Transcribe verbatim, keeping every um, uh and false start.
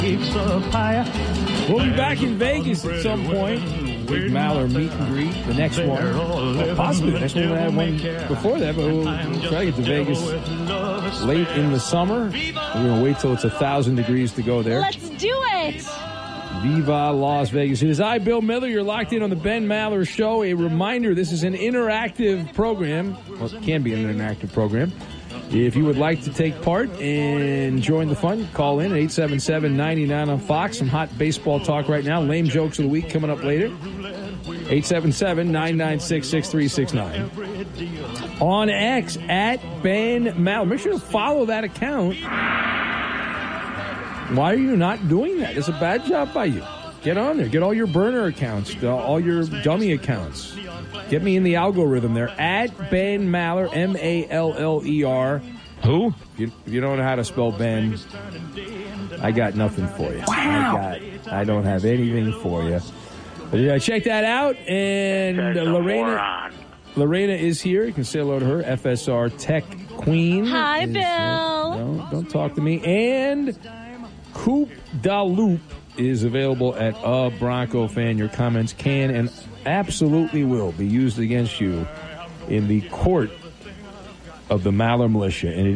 We'll be back in Vegas at some point. Big Maller meet and greet. The next one, well, possibly the next one. We had one before that, but we'll, we'll try to get to Vegas late in the summer. We're going to wait till it's a thousand degrees to go there. Let's do it. Viva Las Vegas. It is I, Bill Miller. You're locked in on the Ben Maller Show. A reminder, this is an interactive program. Well, it can be an interactive program. If you would like to take part and join the fun, call in at eight seven seven, nine nine on Fox. Some hot baseball talk right now. Lame jokes of the week coming up later. eight seven seven, nine nine six, six three six nine. On X, at Ben Maller. Make sure to follow that account. Why are you not doing that? It's a bad job by you. Get on there. Get all your burner accounts, all your dummy accounts. Get me in the algorithm there. At Ben Maller, M A L L E R. Who? If you, if you don't know how to spell Ben, I got nothing for you. Wow. I, got, I don't have anything for you. But yeah, check that out. And uh, Lorena, Lorena is here. You can say hello to her. F S R Tech Queen. Hi, is, Bill. Uh, no, don't talk to me. And Coop Da Loop is available at A Bronco Fan. Your comments can and absolutely will be used against you in the court of the Maller Militia. And it